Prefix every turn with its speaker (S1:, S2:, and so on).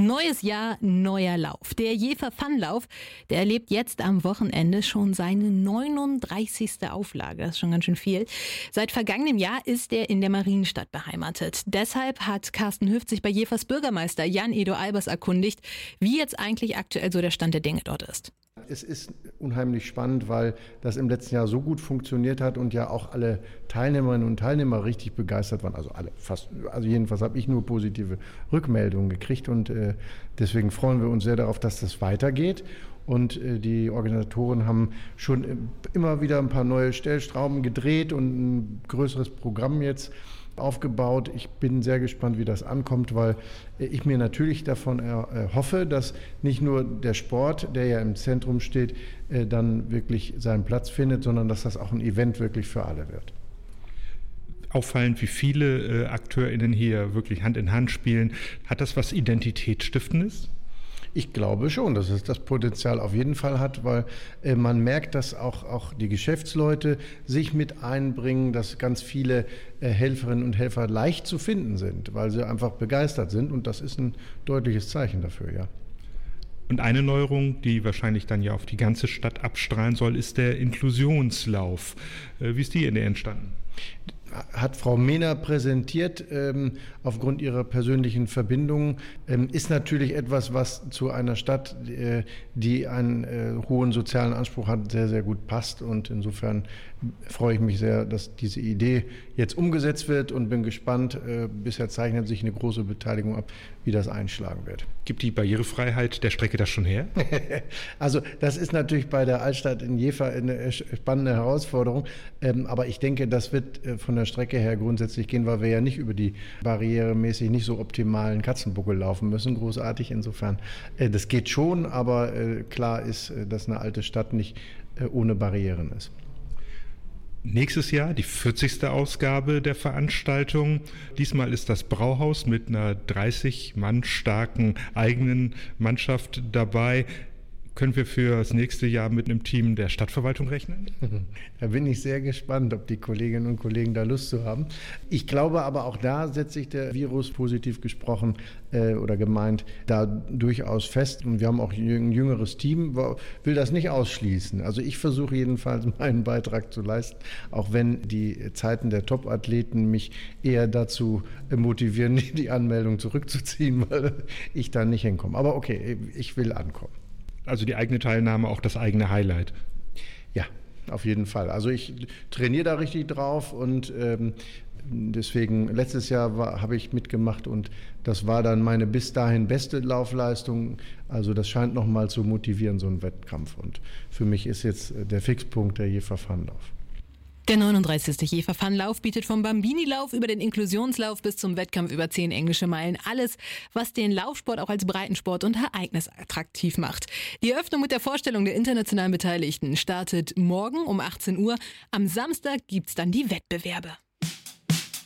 S1: Neues Jahr, neuer Lauf. Der Jever Funlauf, der erlebt jetzt am Wochenende schon seine 39. Auflage. Das ist schon ganz schön viel. Seit vergangenem Jahr ist er in der Marienstadt beheimatet. Deshalb hat Carsten Hüft sich bei Jevers Bürgermeister Jan-Edo Albers erkundigt, wie jetzt eigentlich aktuell so der Stand der Dinge dort ist.
S2: Es ist unheimlich spannend, weil das im letzten Jahr so gut funktioniert hat und ja auch alle Teilnehmerinnen und Teilnehmer richtig begeistert waren. Also alle, fast, also jedenfalls habe ich nur positive Rückmeldungen gekriegt und deswegen freuen wir uns sehr darauf, dass das weitergeht. Und die Organisatoren haben schon immer wieder ein paar neue Stellschrauben gedreht und ein größeres Programm jetzt aufgebaut. Ich bin sehr gespannt, wie das ankommt, weil ich mir natürlich davon hoffe, dass nicht nur der Sport, der ja im Zentrum steht, dann wirklich seinen Platz findet, sondern dass das auch ein Event wirklich für alle wird.
S3: Auffallend, wie viele AkteurInnen hier wirklich Hand in Hand spielen. Hat das was Identitätsstiftendes?
S2: Ich glaube schon, dass es das Potenzial auf jeden Fall hat, weil man merkt, dass auch die Geschäftsleute sich mit einbringen, dass ganz viele Helferinnen und Helfer leicht zu finden sind, weil sie einfach begeistert sind und das ist ein deutliches Zeichen dafür, ja.
S3: Und eine Neuerung, die wahrscheinlich dann ja auf die ganze Stadt abstrahlen soll, ist der Inklusionslauf. Wie ist die Idee entstanden?
S2: Hat Frau Mehner präsentiert, aufgrund ihrer persönlichen Verbindungen, ist natürlich etwas, was zu einer Stadt, die einen hohen sozialen Anspruch hat, sehr, sehr gut passt. Und insofern freue ich mich sehr, dass diese Idee jetzt umgesetzt wird und bin gespannt. Bisher zeichnet sich eine große Beteiligung ab, wie das einschlagen wird.
S3: Gibt die Barrierefreiheit der Strecke das schon her?
S2: Also das ist natürlich bei der Altstadt in Jever eine spannende Herausforderung. Aber ich denke, das wird von der Strecke her grundsätzlich gehen, weil wir ja nicht über die barrieremäßig nicht so optimalen Katzenbuckel laufen müssen, großartig. Insofern, das geht schon, aber klar ist, dass eine alte Stadt nicht ohne Barrieren ist.
S3: Nächstes Jahr die 40. Ausgabe der Veranstaltung. Diesmal ist das Brauhaus mit einer 30 Mann starken eigenen Mannschaft dabei. Können wir für das nächste Jahr mit einem Team der Stadtverwaltung rechnen?
S2: Da bin ich sehr gespannt, ob die Kolleginnen und Kollegen da Lust zu haben. Ich glaube aber auch da setzt sich der Virus, positiv gesprochen oder gemeint, da durchaus fest. Und wir haben auch ein jüngeres Team, will das nicht ausschließen. Also ich versuche jedenfalls meinen Beitrag zu leisten, auch wenn die Zeiten der Top-Athleten mich eher dazu motivieren, die Anmeldung zurückzuziehen, weil ich da nicht hinkomme. Aber okay, ich will ankommen.
S3: Also die eigene Teilnahme, auch das eigene Highlight.
S2: Ja, auf jeden Fall. Also ich trainiere da richtig drauf und deswegen letztes Jahr habe ich mitgemacht und das war dann meine bis dahin beste Laufleistung. Also das scheint nochmal zu motivieren, so ein Wettkampf. Und für mich ist jetzt der Fixpunkt der Jever Funlauf.
S1: Der 39. Jever Funlauf bietet vom Bambini-Lauf über den Inklusionslauf bis zum Wettkampf über 10 englische Meilen alles, was den Laufsport auch als Breitensport und Ereignis attraktiv macht. Die Eröffnung mit der Vorstellung der internationalen Beteiligten startet morgen um 18 Uhr. Am Samstag gibt's dann die Wettbewerbe.